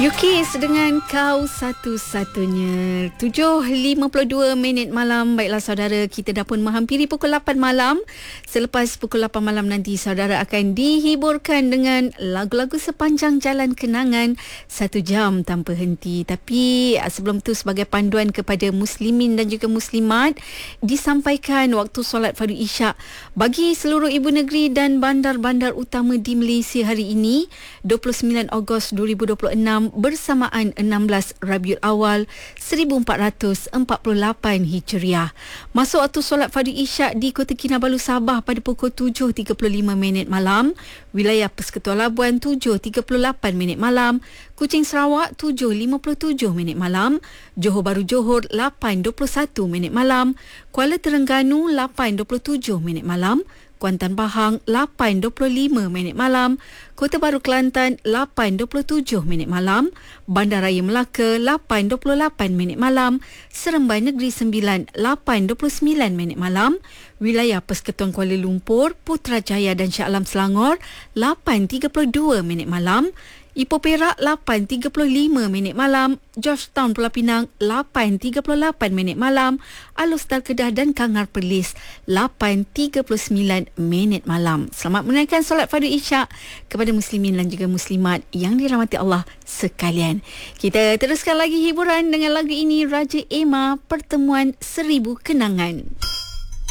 Yukis dengan Kau Satu-Satunya. 7.52 minit malam. Baiklah saudara, kita dah pun menghampiri pukul 8 malam. Selepas pukul 8 malam nanti, saudara akan dihiburkan dengan lagu-lagu sepanjang jalan kenangan 1 jam tanpa henti. Tapi sebelum tu, sebagai panduan kepada muslimin dan juga muslimat, disampaikan waktu solat fardu isyak bagi seluruh ibu negeri dan bandar-bandar utama di Malaysia hari ini, 29 Ogos 2026, bersamaan 16 Rabiul Awal 1448 Hijriah. Masuk waktu solat fardu isyak di Kota Kinabalu, Sabah pada pukul 7.35 minit malam, wilayah Persekutuan Labuan 7.38 minit malam, Kuching Sarawak 7.57 minit malam, Johor Bahru Johor 8.21 minit malam, Kuala Terengganu 8.27 minit malam, Kuantan Pahang 8.25 minit malam, Kota Baru Kelantan 8.27 minit malam, Bandaraya Melaka 8.28 minit malam, Seremban Negeri Sembilan 8.29 minit malam, wilayah Persekutuan Kuala Lumpur, Putrajaya dan Shah Alam Selangor 8.32 minit malam, Ipoh Perak 8.35 minit malam, Georgetown Pulau Pinang 8.38 minit malam, Alor Star Kedah dan Kangar Perlis 8.39 minit malam. Selamat menunaikan solat fardu isyak kepada muslimin dan juga muslimat yang dirahmati Allah sekalian. Kita teruskan lagi hiburan dengan lagu ini, Raja Emma, Pertemuan Seribu Kenangan.